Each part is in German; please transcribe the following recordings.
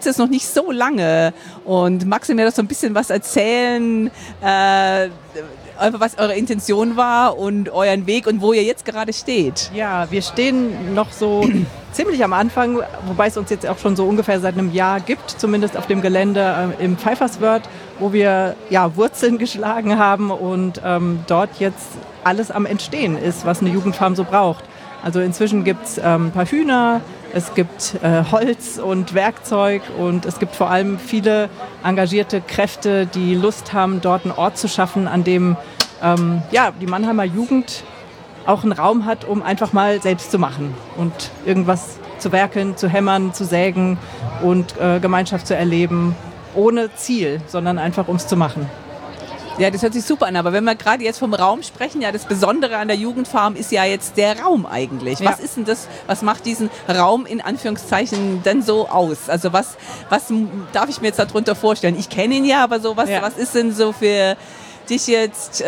Es ist noch nicht so lange und magst du mir das so ein bisschen was erzählen, einfach was eure Intention war und euren Weg und wo ihr jetzt gerade steht? Ja, wir stehen noch so ziemlich am Anfang, wobei es uns jetzt auch schon so ungefähr seit einem Jahr gibt, zumindest auf dem Gelände im Pfeifferswörth, wo wir Wurzeln geschlagen haben und dort jetzt alles am Entstehen ist, was eine Jugendfarm so braucht. Also inzwischen gibt es ein paar Hühner, es gibt Holz und Werkzeug und es gibt vor allem viele engagierte Kräfte, die Lust haben, dort einen Ort zu schaffen, an dem die Mannheimer Jugend auch einen Raum hat, um einfach mal selbst zu machen und irgendwas zu werkeln, zu hämmern, zu sägen und Gemeinschaft zu erleben, ohne Ziel, sondern einfach ums zu machen. Ja, das hört sich super an, aber wenn wir gerade jetzt vom Raum sprechen, ja, das Besondere an der Jugendfarm ist ja jetzt der Raum eigentlich. Ja. Was ist denn das, was macht diesen Raum in Anführungszeichen denn so aus? Also was darf ich mir jetzt darunter vorstellen? Ich kenne ihn ja, aber so was ist denn so für dich jetzt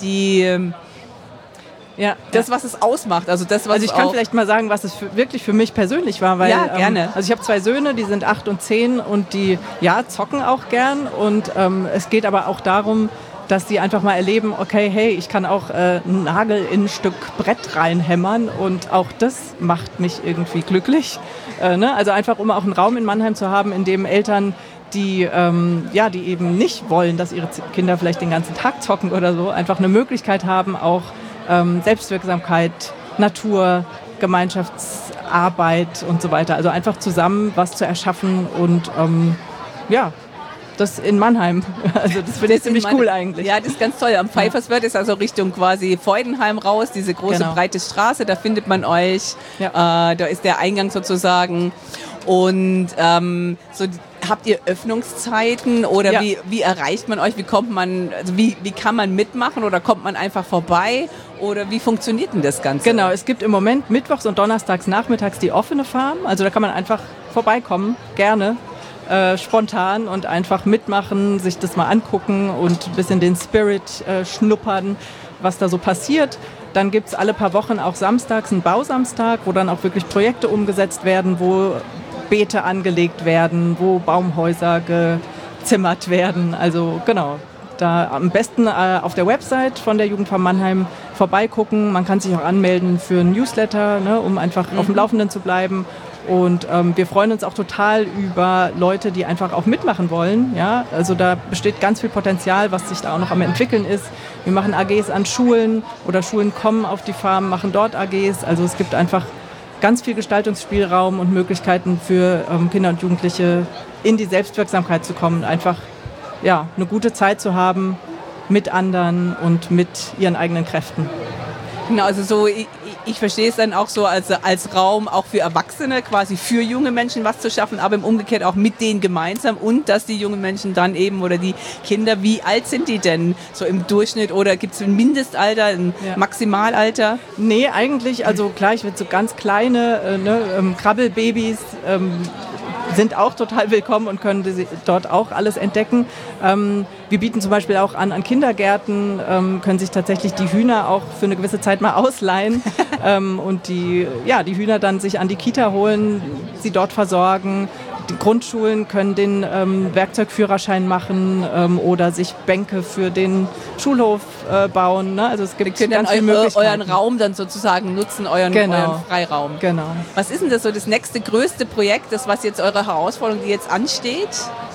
das, was es ausmacht? Also ich kann vielleicht mal sagen, was es wirklich für mich persönlich war, weil gerne. Also ich habe 2 Söhne, die sind 8 und 10 und die zocken auch gern und es geht aber auch darum, dass sie einfach mal erleben, okay, hey, ich kann auch einen Nagel in ein Stück Brett reinhämmern und auch das macht mich irgendwie glücklich. Also einfach, um auch einen Raum in Mannheim zu haben, in dem Eltern, die eben nicht wollen, dass ihre Kinder vielleicht den ganzen Tag zocken oder so, einfach eine Möglichkeit haben, auch Selbstwirksamkeit, Natur, Gemeinschaftsarbeit und so weiter. Also einfach zusammen was zu erschaffen und das in Mannheim. Also das finde ich ziemlich cool eigentlich. Ja, das ist ganz toll. Am Pfeifferswörth ist also Richtung quasi Freudenheim raus, diese große breite Straße, da findet man euch. Ja. Da ist der Eingang sozusagen. Und habt ihr Öffnungszeiten oder wie erreicht man euch? Wie kommt man, also wie kann man mitmachen oder kommt man einfach vorbei? Oder wie funktioniert denn das Ganze? Genau, es gibt im Moment mittwochs und donnerstags nachmittags die offene Farm. Also da kann man einfach vorbeikommen, gerne. Spontan und einfach mitmachen, sich das mal angucken und ein bisschen den Spirit schnuppern, was da so passiert. Dann gibt es alle paar Wochen auch samstags einen Bausamstag, wo dann auch wirklich Projekte umgesetzt werden, wo Beete angelegt werden, wo Baumhäuser gezimmert werden. Also genau, da am besten auf der Website von der Jugendfarm Mannheim vorbeigucken. Man kann sich auch anmelden für ein Newsletter, um einfach auf dem Laufenden zu bleiben. Und wir freuen uns auch total über Leute, die einfach auch mitmachen wollen. Ja? Also da besteht ganz viel Potenzial, was sich da auch noch am entwickeln ist. Wir machen AGs an Schulen oder Schulen kommen auf die Farm, machen dort AGs. Also es gibt einfach ganz viel Gestaltungsspielraum und Möglichkeiten für Kinder und Jugendliche in die Selbstwirksamkeit zu kommen. Einfach eine gute Zeit zu haben mit anderen und mit ihren eigenen Kräften. Genau, also so, ich verstehe es dann auch so als Raum auch für Erwachsene, quasi für junge Menschen was zu schaffen, aber im Umgekehrt auch mit denen gemeinsam und dass die jungen Menschen dann eben oder die Kinder, wie alt sind die denn so im Durchschnitt oder gibt es ein Mindestalter, ein Maximalalter? Nee, eigentlich, also klar, ich will so ganz kleine Krabbelbabys sind auch total willkommen und können dort auch alles entdecken. Wir bieten zum Beispiel auch an Kindergärten, können sich tatsächlich die Hühner auch für eine gewisse Zeit mal ausleihen und die Hühner dann sich an die Kita holen, sie dort versorgen. Die Grundschulen können den Werkzeugführerschein machen oder sich Bänke für den Schulhof bauen. Ne? Also es gibt ganz viele Möglichkeiten. Euren Raum dann sozusagen nutzen, euren Freiraum. Genau. Was ist denn das so das nächste größte Projekt, was jetzt eure Herausforderung, die jetzt ansteht?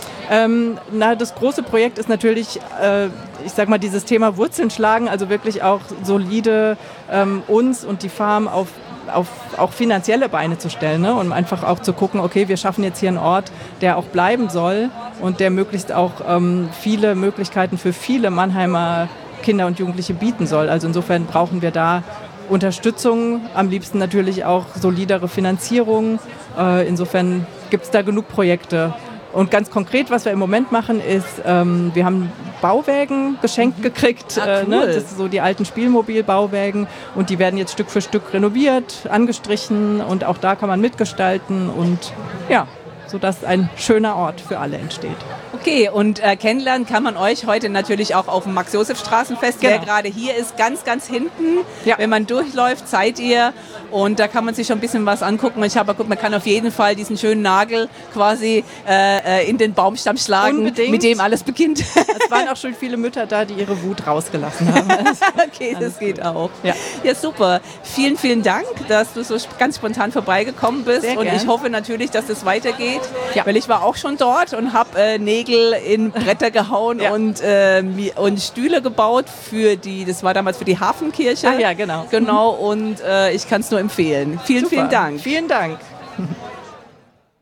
Das große Projekt ist natürlich, ich sag mal, dieses Thema Wurzeln schlagen, also wirklich auch solide uns und die Farm auf auch finanzielle Beine zu stellen, ne? Und einfach auch zu gucken, okay, wir schaffen jetzt hier einen Ort, der auch bleiben soll und der möglichst auch viele Möglichkeiten für viele Mannheimer Kinder und Jugendliche bieten soll. Also insofern brauchen wir da Unterstützung, am liebsten natürlich auch solidere Finanzierung. Insofern gibt es da genug Projekte. Und ganz konkret, was wir im Moment machen, ist, wir haben Bauwägen geschenkt gekriegt. Cool. Das sind so die alten Spielmobil-Bauwägen und die werden jetzt Stück für Stück renoviert, angestrichen und auch da kann man mitgestalten und sodass ein schöner Ort für alle entsteht. Okay, und kennenlernen kann man euch heute natürlich auch auf dem Max-Josef-Straßenfest. Wer gerade hier ist, ganz, ganz hinten. Wenn man durchläuft, seid ihr. Und da kann man sich schon ein bisschen was angucken. Ich habe geguckt, man kann auf jeden Fall diesen schönen Nagel quasi in den Baumstamm schlagen, unbedingt, mit dem alles beginnt. Es waren auch schon viele Mütter da, die ihre Wut rausgelassen haben. Okay, das geht auch. Ja, super. Vielen, vielen Dank, dass du so ganz spontan vorbeigekommen bist. Sehr und gern. ich hoffe natürlich, dass es weitergeht, weil ich war auch schon dort und habe Nägel in Bretter gehauen und Stühle gebaut das war damals für die Hafenkirche. Ah ja, genau. Genau, und ich kann es nur empfehlen. Vielen, Super. vielen Dank. Vielen Dank.